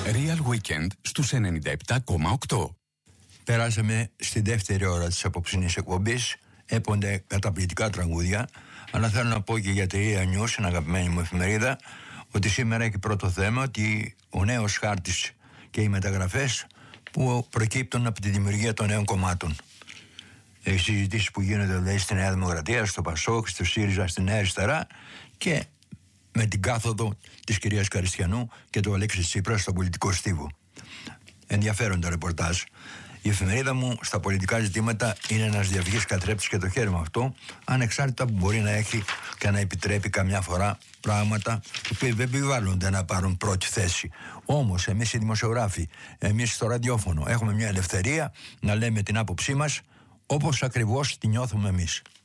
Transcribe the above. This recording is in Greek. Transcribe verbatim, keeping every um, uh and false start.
Real Weekend στους ενενήντα επτά κόμμα οκτώ. Περάσαμε στη δεύτερη ώρα της απόψινής εκπομπής. Έπονται καταπληκτικά τραγούδια. Αλλά θέλω να πω και για τη Real News, την αγαπημένη μου εφημερίδα, ότι σήμερα έχει πρώτο θέμα ότι ο νέος χάρτης και οι μεταγραφές που προκύπτουν από τη δημιουργία των νέων κομμάτων. Οι συζητήσεις που γίνονται δηλαδή στη Νέα Δημοκρατία, στο Πασόκ, στο ΣΥΡΙΖΑ, στη Νέα Αριστερά και με την κάθοδο της κυρίας Καριστιανού και του Αλέξη Τσίπρα στο πολιτικό στίβο. Ενδιαφέροντα ρεπορτάζ. Η εφημερίδα μου στα πολιτικά ζητήματα είναι ένας διαφυγής καθρέφτης και το χαίρομαι αυτό, ανεξάρτητα που μπορεί να έχει και να επιτρέπει καμιά φορά πράγματα που δεν επιβάλλονται να πάρουν πρώτη θέση. Όμως εμείς οι δημοσιογράφοι, εμείς στο ραδιόφωνο έχουμε μια ελευθερία να λέμε την άποψή μας όπως ακριβώς τη νιώθουμε εμείς.